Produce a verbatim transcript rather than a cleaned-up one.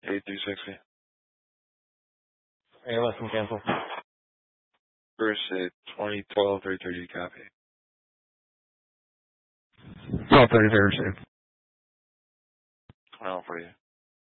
eighty-three sixty. Hey, listen, cancel. First at twenty twelve thirty thirty copy. twelve thirty, received. Well for you.